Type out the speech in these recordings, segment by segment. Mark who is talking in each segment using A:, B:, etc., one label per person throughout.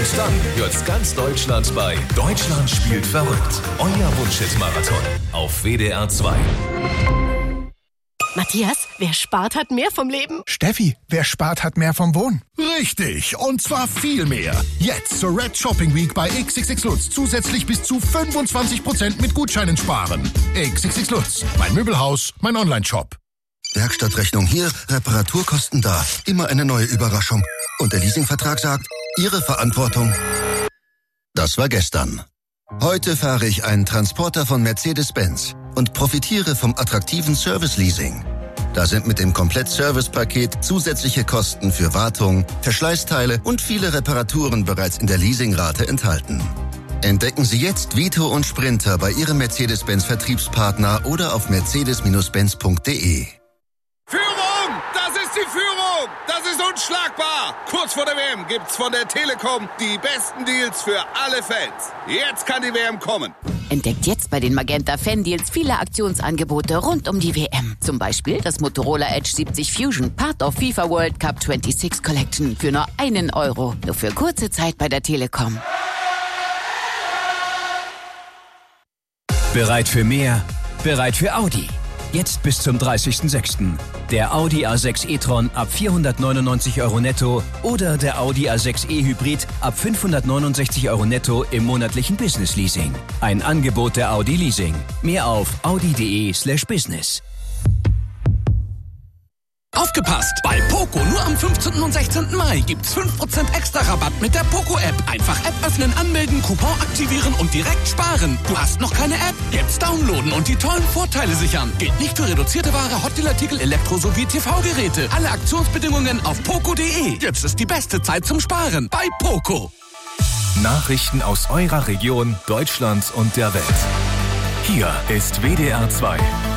A: Und dann wird's ganz Deutschland bei Deutschland spielt verrückt. Euer Wunschhit-Marathon auf WDR 2.
B: Matthias, wer spart, hat mehr vom Leben.
C: Steffi, wer spart, hat mehr vom Wohnen. Richtig, und zwar viel mehr. Jetzt zur Red Shopping Week bei XXX Lutz zusätzlich bis zu 25% mit Gutscheinen sparen. XXX Lutz, mein Möbelhaus, mein Online-Shop.
D: Werkstattrechnung hier, Reparaturkosten da. Immer eine neue Überraschung. Und der Leasingvertrag sagt, Ihre Verantwortung. Das war gestern. Heute fahre ich einen Transporter von Mercedes-Benz und profitiere vom attraktiven Service-Leasing. Da sind mit dem Komplett-Service-Paket zusätzliche Kosten für Wartung, Verschleißteile und viele Reparaturen bereits in der Leasingrate enthalten. Entdecken Sie jetzt Vito und Sprinter bei Ihrem Mercedes-Benz-Vertriebspartner oder auf mercedes-benz.de.
E: Führung! Das ist die Führung! Das ist unschlagbar! Kurz vor der WM gibt's von der Telekom die besten Deals für alle Fans. Jetzt kann die WM kommen.
F: Entdeckt jetzt bei den Magenta Fan Deals viele Aktionsangebote rund um die WM. Zum Beispiel das Motorola Edge 70 Fusion, Part of FIFA World Cup 26 Collection für nur €1. Nur für kurze Zeit bei der Telekom.
G: Bereit für mehr? Bereit für Audi. Jetzt bis zum 30.06. Der Audi A6 e-tron ab €499 netto oder der Audi A6 e-Hybrid ab €569 netto im monatlichen Business-Leasing. Ein Angebot der Audi Leasing. Mehr auf audi.de/business.
H: Aufgepasst! Bei Poco nur am 15. und 16. Mai gibt's 5% extra Rabatt mit der Poco-App. Einfach App öffnen, anmelden, Coupon aktivieren und direkt sparen. Du hast noch keine App? Jetzt downloaden und die tollen Vorteile sichern. Gilt nicht für reduzierte Ware, Hotdealartikel, Elektro- sowie TV-Geräte. Alle Aktionsbedingungen auf poco.de. Jetzt ist die beste Zeit zum Sparen bei Poco.
A: Nachrichten aus eurer Region, Deutschland und der Welt. Hier ist WDR 2.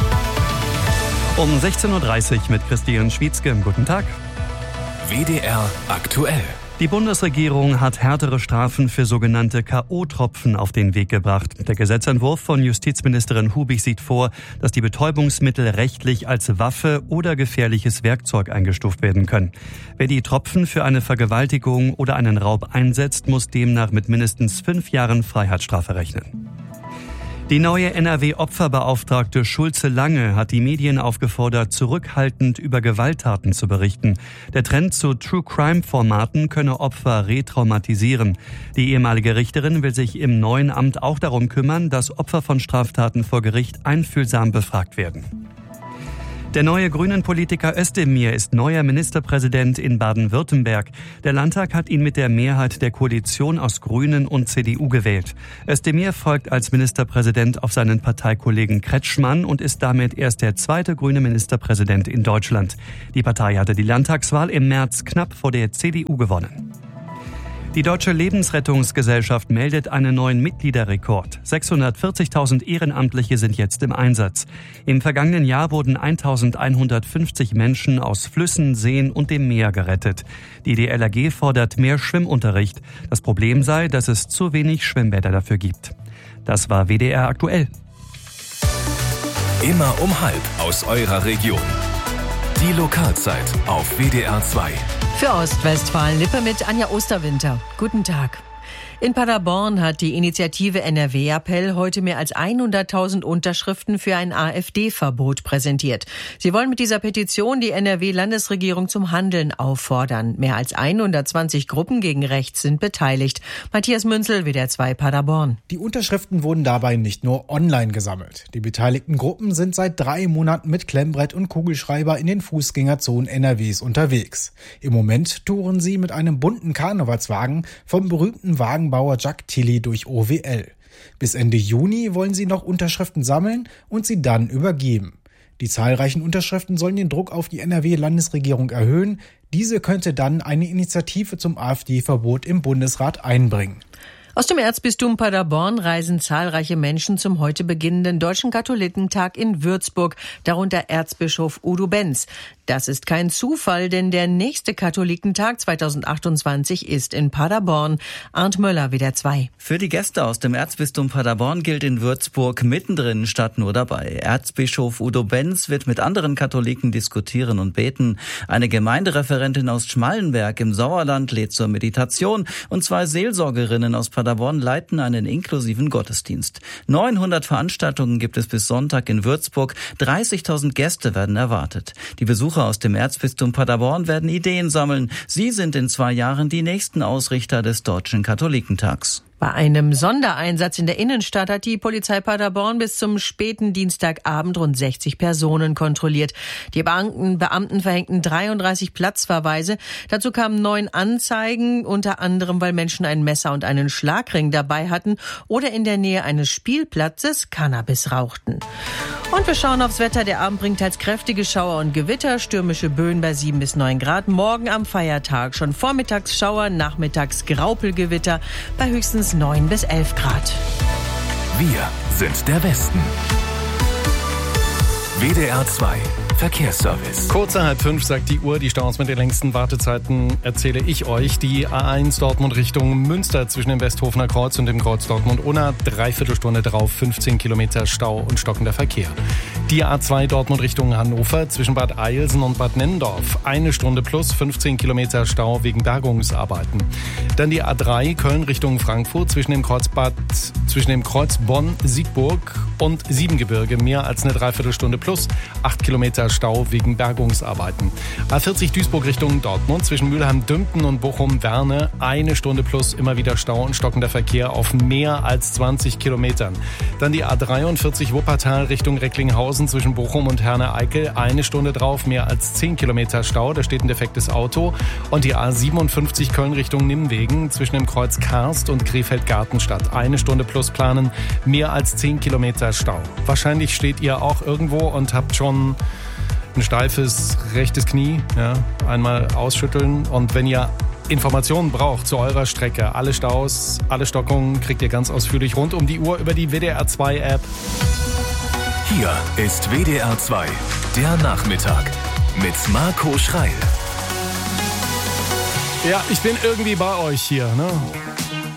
I: Um 16.30 Uhr mit Christian Schwietzke. Guten Tag.
A: WDR aktuell.
I: Die Bundesregierung hat härtere Strafen für sogenannte K.O.-Tropfen auf den Weg gebracht. Der Gesetzentwurf von Justizministerin Hubig sieht vor, dass die Betäubungsmittel rechtlich als Waffe oder gefährliches Werkzeug eingestuft werden können. Wer die Tropfen für eine Vergewaltigung oder einen Raub einsetzt, muss demnach mit mindestens 5 Jahren Freiheitsstrafe rechnen. Die neue NRW-Opferbeauftragte Schulze Lange hat die Medien aufgefordert, zurückhaltend über Gewalttaten zu berichten. Der Trend zu True-Crime-Formaten könne Opfer retraumatisieren. Die ehemalige Richterin will sich im neuen Amt auch darum kümmern, dass Opfer von Straftaten vor Gericht einfühlsam befragt werden. Der neue Grünen-Politiker Özdemir ist neuer Ministerpräsident in Baden-Württemberg. Der Landtag hat ihn mit der Mehrheit der Koalition aus Grünen und CDU gewählt. Özdemir folgt als Ministerpräsident auf seinen Parteikollegen Kretschmann und ist damit erst der zweite grüne Ministerpräsident in Deutschland. Die Partei hatte die Landtagswahl im März knapp vor der CDU gewonnen. Die Deutsche Lebensrettungsgesellschaft meldet einen neuen Mitgliederrekord. 640.000 Ehrenamtliche sind jetzt im Einsatz. Im vergangenen Jahr wurden 1.150 Menschen aus Flüssen, Seen und dem Meer gerettet. Die DLRG fordert mehr Schwimmunterricht. Das Problem sei, dass es zu wenig Schwimmbäder dafür gibt. Das war WDR aktuell.
A: Immer um 12:30 aus eurer Region. Die Lokalzeit auf WDR 2.
J: Für Ostwestfalen-Lippe mit Anja Osterwinter. Guten Tag. In Paderborn hat die Initiative NRW-Appell heute mehr als 100.000 Unterschriften für ein AfD-Verbot präsentiert. Sie wollen mit dieser Petition die NRW-Landesregierung zum Handeln auffordern. Mehr als 120 Gruppen gegen rechts sind beteiligt. Matthias Münzel, WDR 2 Paderborn.
K: Die Unterschriften wurden dabei nicht nur online gesammelt. Die beteiligten Gruppen sind seit 3 Monaten mit Klemmbrett und Kugelschreiber in den Fußgängerzonen NRWs unterwegs. Im Moment touren sie mit einem bunten Karnevalswagen vom berühmten Wagenbauer Jack Tilly durch OWL. Bis Ende Juni wollen sie noch Unterschriften sammeln und sie dann übergeben. Die zahlreichen Unterschriften sollen den Druck auf die NRW-Landesregierung erhöhen. Diese könnte dann eine Initiative zum AfD-Verbot im Bundesrat einbringen.
J: Aus dem Erzbistum Paderborn reisen zahlreiche Menschen zum heute beginnenden Deutschen Katholikentag in Würzburg, darunter Erzbischof Udo Benz. Das ist kein Zufall, denn der nächste Katholikentag 2028 ist in Paderborn. Arndt Möller, WDR 2.
L: Für die Gäste aus dem Erzbistum Paderborn gilt in Würzburg mittendrin statt nur dabei. Erzbischof Udo Benz wird mit anderen Katholiken diskutieren und beten. Eine Gemeindereferentin aus Schmallenberg im Sauerland lädt zur Meditation und 2 Seelsorgerinnen aus Paderborn leiten einen inklusiven Gottesdienst. 900 Veranstaltungen gibt es bis Sonntag in Würzburg. 30.000 Gäste werden erwartet. Die Besucher aus dem Erzbistum Paderborn werden Ideen sammeln. Sie sind in 2 Jahren die nächsten Ausrichter des Deutschen Katholikentags.
J: Bei einem Sondereinsatz in der Innenstadt hat die Polizei Paderborn bis zum späten Dienstagabend rund 60 Personen kontrolliert. Die Beamten verhängten 33 Platzverweise. Dazu kamen 9 Anzeigen, unter anderem, weil Menschen ein Messer und einen Schlagring dabei hatten oder in der Nähe eines Spielplatzes Cannabis rauchten. Und wir schauen aufs Wetter. Der Abend bringt teils kräftige Schauer und Gewitter, stürmische Böen bei 7 bis 9 Grad. Morgen am Feiertag schon vormittags Schauer, nachmittags Graupelgewitter bei höchstens 9 bis 11 Grad.
A: Wir sind der Westen. WDR 2 Verkehrsservice.
M: Kurz nach 4:30 sagt die Uhr, die Staus mit den längsten Wartezeiten erzähle ich euch. Die A1 Dortmund Richtung Münster zwischen dem Westhofener Kreuz und dem Kreuz Dortmund-Unna, 3/4 Stunde drauf, 15 Kilometer Stau und stockender Verkehr. Die A2 Dortmund Richtung Hannover zwischen Bad Eilsen und Bad Nennendorf, 1 Stunde plus 15 Kilometer Stau wegen Bergungsarbeiten. Dann die A3 Köln Richtung Frankfurt zwischen dem Kreuz Bonn-Siegburg und Siebengebirge, mehr als eine 3/4 Stunde plus 8 Kilometer Stau wegen Bergungsarbeiten. A40 Duisburg Richtung Dortmund zwischen Mülheim-Dümpten und Bochum-Werne, 1 Stunde plus immer wieder Stau und stockender Verkehr auf mehr als 20 Kilometern. Dann die A43 Wuppertal Richtung Recklinghausen zwischen Bochum und Herne-Eickel, 1 Stunde drauf, mehr als 10 Kilometer Stau, da steht ein defektes Auto. Und die A57 Köln Richtung Nimwegen zwischen dem Kreuz Karst und Krefeld-Gartenstadt, 1 Stunde plus planen, mehr als 10 Kilometer Stau. Wahrscheinlich steht ihr auch irgendwo und habt schon ein steifes rechtes Knie, ja, einmal ausschütteln. Und wenn ihr Informationen braucht zu eurer Strecke, alle Staus, alle Stockungen, kriegt ihr ganz ausführlich rund um die Uhr über die WDR 2 App.
A: Hier ist WDR 2, der Nachmittag mit Marco Schreil.
M: Ja, ich bin irgendwie bei euch hier, ne?